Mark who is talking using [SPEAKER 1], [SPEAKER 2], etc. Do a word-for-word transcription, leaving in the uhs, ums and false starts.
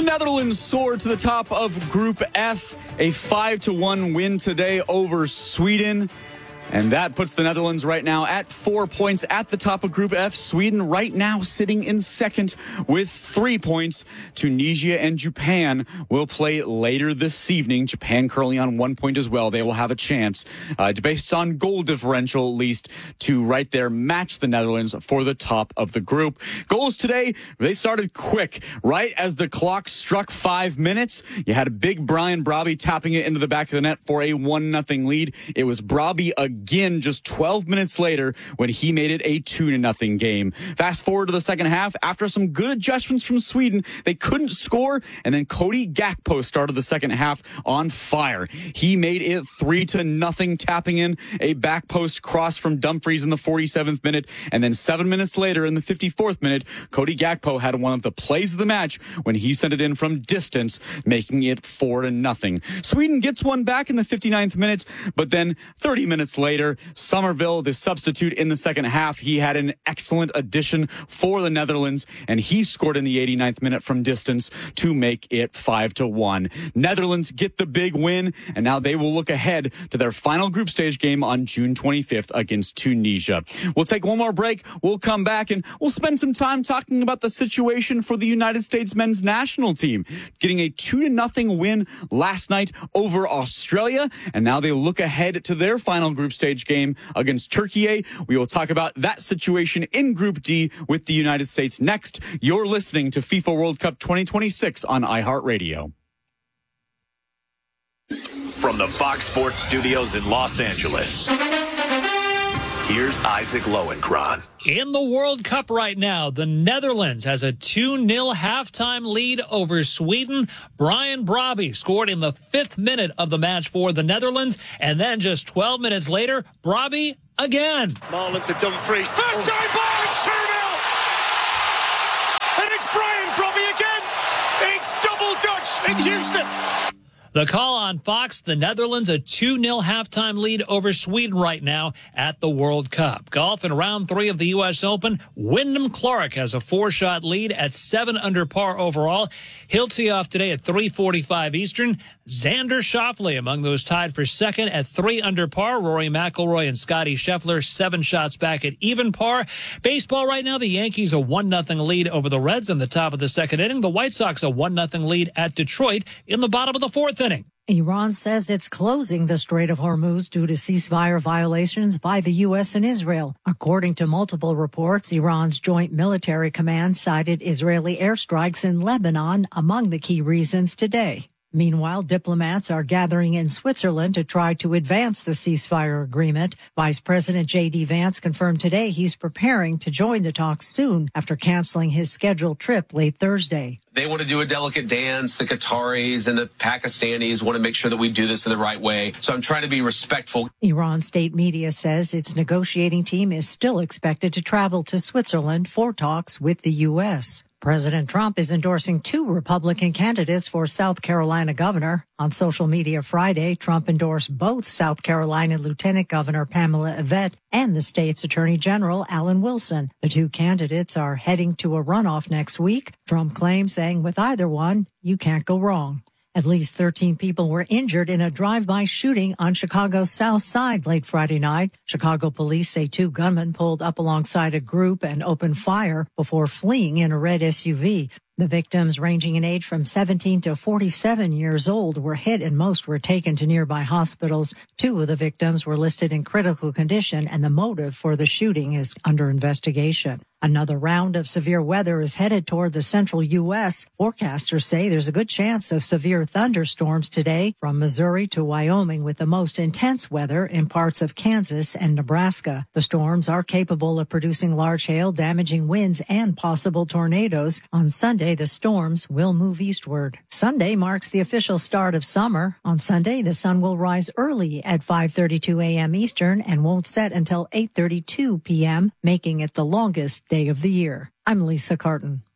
[SPEAKER 1] Netherlands soared to the top of Group F, a five to one win today over Sweden. And that puts the Netherlands right now at four points at the top of Group F. Sweden right now sitting in second with three points. Tunisia and Japan will play later this evening. Japan currently on one point as well. They will have a chance, uh, based on goal differential at least, to right there match the Netherlands for the top of the group. Goals today, they started quick. Right as the clock struck five minutes, you had a big Brian Brobby tapping it into the back of the net for a one nothing lead. It was Brobby again. Again, just twelve minutes later when he made it a two to nothing game. Fast forward to the second half. After some good adjustments from Sweden, they couldn't score, and then Cody Gakpo started the second half on fire. He made it three to nothing, tapping in a back post cross from Dumfries in the forty-seventh minute, and then seven minutes later in the fifty-fourth minute, Cody Gakpo had one of the plays of the match when he sent it in from distance, making it four to nothing. Sweden gets one back in the fifty-ninth minute, but then thirty minutes later, Later, Somerville, the substitute in the second half, he had an excellent addition for the Netherlands, and he scored in the eighty-ninth minute from distance to make it five to one. Netherlands get the big win, and now they will look ahead to their final group stage game on June twenty-fifth against Tunisia. We'll take one more break. We'll come back, and we'll spend some time talking about the situation for the United States men's national team, getting a two to nothing win last night over Australia, and now they look ahead to their final group stage stage game against Turkey. We will talk about that situation in Group D with the United States next. You're listening to FIFA World Cup twenty twenty-six on iHeartRadio.
[SPEAKER 2] From the Fox Sports Studios in Los Angeles, here's Isaac Lowenkron.
[SPEAKER 3] In the World Cup right now, the Netherlands has a two nil halftime lead over Sweden. Brian Brobby scored in the fifth minute of the match for the Netherlands, and then just twelve minutes later, Brobby again.
[SPEAKER 4] Marlon to Dumfries. First time ball, it's two nil! And it's Brian Brobby again! It's double Dutch in Houston!
[SPEAKER 3] The call on Fox, the Netherlands, a two nil halftime lead over Sweden right now at the World Cup. Golf in round three of the U S Open, Wyndham Clark has a four-shot lead at seven under par overall. He'll tee off today at three forty-five Eastern. Xander Schauffele among those tied for second at three under par. Rory McIlroy and Scottie Scheffler seven shots back at even par. Baseball right now, the Yankees a one nothing lead over the Reds in the top of the second inning. The White Sox a one nothing lead at Detroit in the bottom of the fourth inning.
[SPEAKER 5] Iran says it's closing the Strait of Hormuz due to ceasefire violations by the U S and Israel. According to multiple reports, Iran's Joint Military Command cited Israeli airstrikes in Lebanon among the key reasons today. Meanwhile, diplomats are gathering in Switzerland to try to advance the ceasefire agreement. Vice President J D Vance confirmed today he's preparing to join the talks soon after canceling his scheduled trip late Thursday.
[SPEAKER 6] They want to do a delicate dance. The Qataris and the Pakistanis want to make sure that we do this in the right way. So I'm trying to be respectful.
[SPEAKER 5] Iran state media says its negotiating team is still expected to travel to Switzerland for talks with the U S. President Trump is endorsing two Republican candidates for South Carolina governor. On social media Friday, Trump endorsed both South Carolina Lieutenant Governor Pamela Yvette and the state's Attorney General Alan Wilson. The two candidates are heading to a runoff next week. Trump claims saying with either one, you can't go wrong. At least thirteen people were injured in a drive-by shooting on Chicago's South Side late Friday night. Chicago police say two gunmen pulled up alongside a group and opened fire before fleeing in a red S U V. The victims, ranging in age from seventeen to forty-seven years old, were hit and most were taken to nearby hospitals. Two of the victims were listed in critical condition, and the motive for the shooting is under investigation. Another round of severe weather is headed toward the central U S. Forecasters say there's a good chance of severe thunderstorms today from Missouri to Wyoming, with the most intense weather in parts of Kansas and Nebraska. The storms are capable of producing large hail, damaging winds, and possible tornadoes. On Sunday, the storms will move eastward. Sunday marks the official start of summer. On Sunday, the sun will rise early at five thirty-two a.m. Eastern and won't set until eight thirty-two p.m., making it the longest day of the year. I'm Lisa Carton.